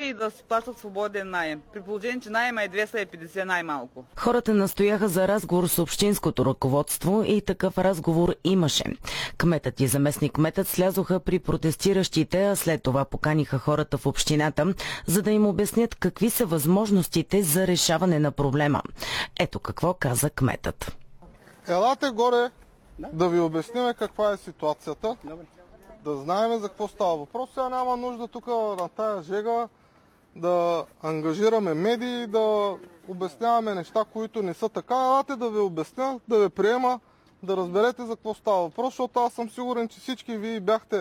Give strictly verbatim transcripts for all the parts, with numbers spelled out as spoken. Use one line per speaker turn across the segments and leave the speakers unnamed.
и да си плащат свободен наем. При положение, че наема е двеста и петдесет най-малко.
Хората настояха за разговор с общинското ръководство и такъв разговор имаше. Кметът и заместник кметът слязоха при протестиращите, а след това поканиха хората в общината, за да им обяснят какви са възможностите за решаване на проблема. Ето какво каза кметът.
Елате горе да ви обясним каква е ситуацията. Добре. Да знаем за какво става въпрос. Сега няма нужда тук на тая жега да ангажираме медии, да обясняваме неща, които не са така. Елате да ви обясня, да ви приема, да разберете за какво става въпрос, защото аз съм сигурен, че всички вие бяхте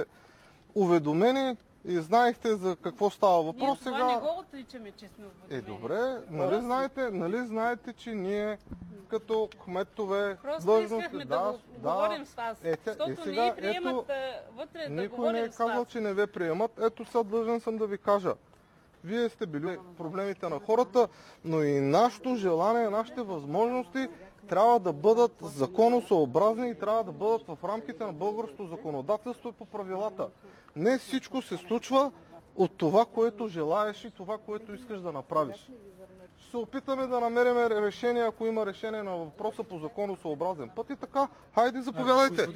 уведомени и знаехте за какво става въпрос.
Ние
сега.
Това не го отричаме, че сме уведомени.
Е, добре, нали знаете, нали знаете, че ние като кметове...
Просто искахме да, да, да говорим с вас,
е,
защото
е, сега,
не приемат
ето,
вътре да
никой
говорим
не е
с
казал,
вас.
че не ви приемат. Ето сега длъжен съм да ви кажа. Вие сте били проблемите на хората, но и нашето желание, нашите възможности трябва да бъдат законосъобразни и трябва да бъдат в рамките на българското законодателство и по правилата. Не всичко се случва от това, което желаеш и това, което искаш да направиш. Ще се опитаме да намерим решение, ако има решение на въпроса по законосъобразен път и така. Хайде, заповядайте.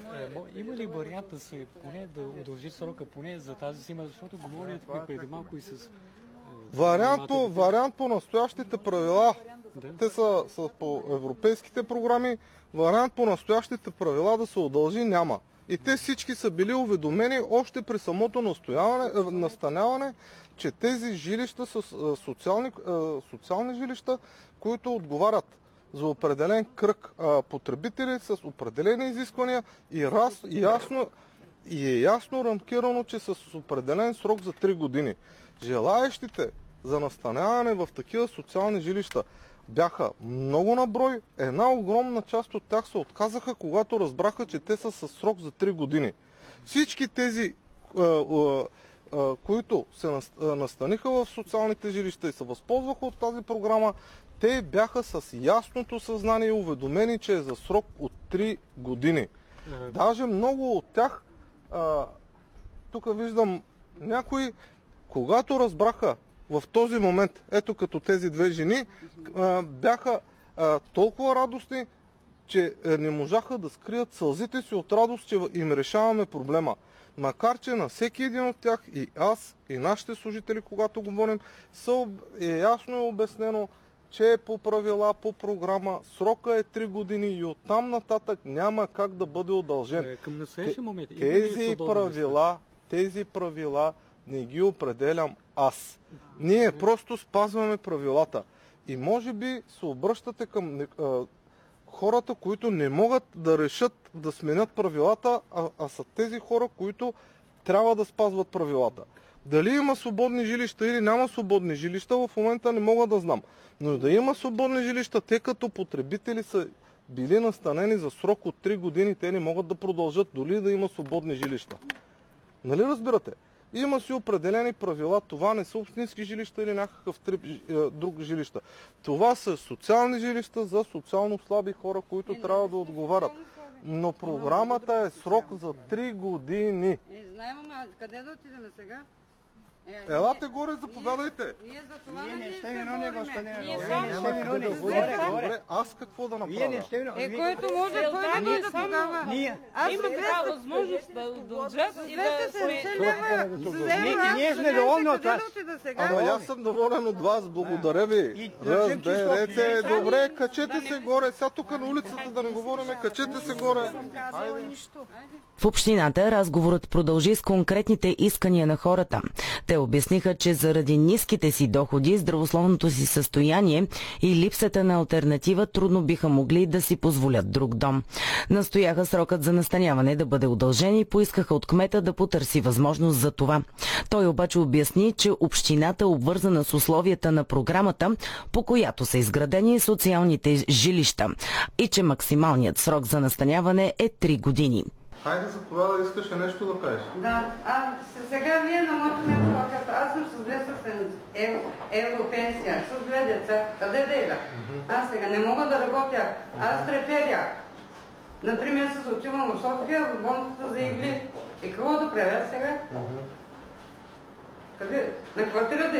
Има ли вариант да се поне да удължи срока поне за тази зима, защото говорихме преди малко и с...
Вариант по, вариант по настоящите правила, да. Те са, са по европейските програми, вариант по настоящите правила да се удължи няма. И те всички са били уведомени още при самото настаняване, че тези жилища са социални, социални жилища, които отговарят за определен кръг потребители с определени изисквания и, раз, и, ясно, и е ясно рамкирано, че са с определен срок за три години. Желаещите за настаняване в такива социални жилища бяха много на брой. Една огромна част от тях се отказаха, когато разбраха, че те са с срок за три години. Всички тези, които се настаниха в социалните жилища и се възползваха от тази програма, те бяха с ясното съзнание и уведомени, че е за срок от три години. Даже много от тях, тук виждам някои, когато разбраха в този момент, ето като тези две жени, бяха толкова радостни, че не можаха да скрият сълзите си от радост, че им решаваме проблема. Макар че на всеки един от тях, и аз, и нашите служители, когато говорим, е ясно и обяснено, че по правила, по програма, срока е три години и оттам нататък няма как да бъде удължен.
Към настоящия момент.
Тези правила, тези правила не ги определям аз. Ние просто спазваме правилата. И може би се обръщате към а, хората, които не могат да решат да сменят правилата, а, а са тези хора, които трябва да спазват правилата. Дали има свободни жилища или няма свободни жилища, в момента не мога да знам. Но да има свободни жилища, те като потребители са били настанени за срок от три години, те не могат да продължат дори да има свободни жилища. Нали разбирате? Има си определени правила. Това не са общински жилища или някакъв друг жилища. Това са социални жилища за социално слаби хора, които трябва да отговарят. Но програмата е срок за три години.
Не знаем, ама къде да отидем сега?
Елате горе, заповядайте.
Ние за това
Ние
не
не
ще
ще виновни, господин.
Ние
Добре, аз какво да направя?
Е, който може, който може да тогава.
Ние.
Аз има такава възможност да удължат и да се...
Ние сме доволни от вас.
Ама аз съм доволен от вас, благодаря ви. Разберете, добре, качете се горе. Сега тук на улицата да не говорим, качете се горе.
В общината разговорът продължи с конкретните искания на хората. Те обясниха, че заради ниските си доходи, здравословното си състояние и липсата на алтернатива трудно биха могли да си позволят друг дом. Настояха срокът за настаняване да бъде удължен и поискаха от кмета да потърси възможност за това. Той обаче обясни, че общината е обвързана с условията на програмата, по която са изградени социалните жилища и че максималният срок за настаняване е три години.
Хайде, заповядай, искаш нещо да кажеш?
Да, а сега вие на моето място, аз съм с двеста евро пенсия, с две деца, къде да ида? Аз сега не мога да работя, аз треперя. Например, се отивам в София, в болницата за игли. И какво да правя сега? Къде? На квартирата